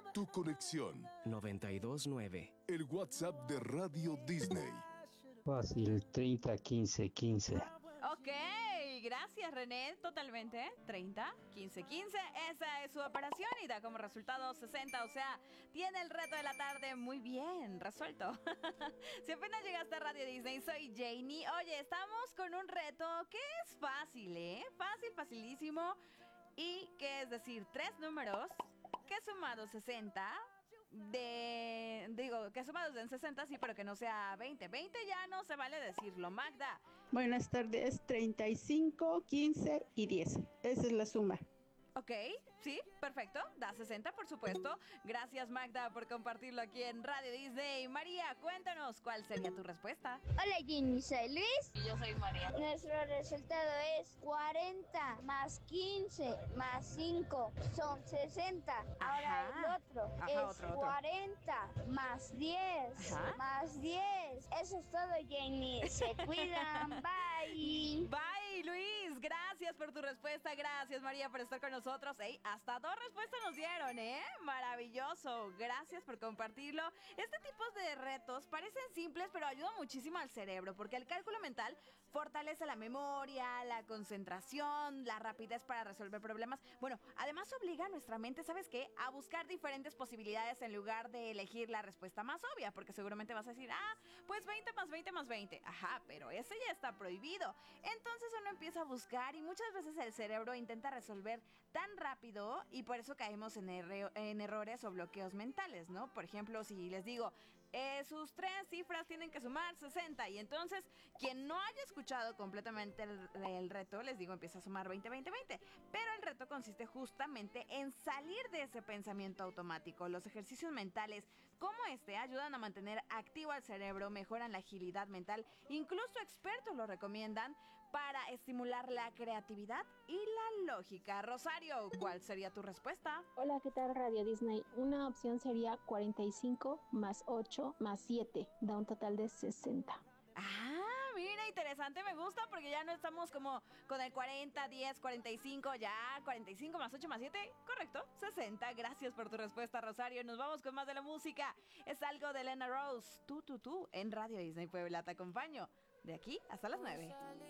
Tu conexión. 92.9. El WhatsApp de Radio Disney. Fácil, 30 15 15. Ok, gracias René, totalmente. 30, 15, 15, esa es su operación y da como resultado 60, o sea, tiene el reto de la tarde muy bien resuelto. Si apenas llegaste a Radio Disney, soy Janie. Oye, estamos con un reto que es fácil, fácil, facilísimo. Y que es decir, 3 números que sumados 60... que sumados den 60, sí, pero que no sea 20. 20 ya no se vale decirlo, Magda. Buenas tardes, 35, 15 y 10. Esa es la suma. Ok, sí, perfecto, da 60 por supuesto. Gracias Magda por compartirlo aquí en Radio Disney. María, cuéntanos, ¿cuál sería tu respuesta? Hola Ginny, soy Luis. Y yo soy María. Nuestro resultado es 40 más 15 más 5 son 60. Ahora el otro es otro. 40 más 10 más 10. Eso es todo, Ginny. Se cuidan. Bye. Bye, Luis. Gracias por tu respuesta. Gracias, María, por estar con nosotros. Hasta 2 respuestas nos dieron, Maravilloso. Gracias por compartirlo. Este tipo de retos parecen simples, pero ayudan muchísimo al cerebro, porque el cálculo mental fortalece la memoria, la concentración, la rapidez para resolver problemas. Bueno, además obliga a nuestra mente, ¿sabes qué? A buscar diferentes posibilidades en lugar de elegir la respuesta más obvia, porque seguramente vas a decir, pues 20 más 20 más 20. Ajá, pero ese ya está prohibido. Entonces uno empieza a buscar y muchas veces el cerebro intenta resolver tan rápido y por eso caemos en errores o bloqueos mentales, ¿no? Por ejemplo, si les digo, sus 3 cifras tienen que sumar 60 y entonces quien no haya escuchado completamente el reto, les digo, empieza a sumar 20, 20, 20. Pero el reto consiste justamente en salir de ese pensamiento automático. Los ejercicios mentales como este ayudan a mantener activo al cerebro, mejoran la agilidad mental, incluso expertos lo recomiendan para estimular la creatividad y la lógica. Rosario, ¿cuál sería tu respuesta? Hola, ¿qué tal Radio Disney? Una opción sería 45 más 8 más 7, da un total de 60. Mira, interesante, me gusta porque ya no estamos como con el 40, 10, 45, ya 45 más 8 más 7, correcto, 60. Gracias por tu respuesta, Rosario. Nos vamos con más de la música. Es algo de Elena Rose, tú, en Radio Disney Puebla. Te acompaño de aquí hasta las 9.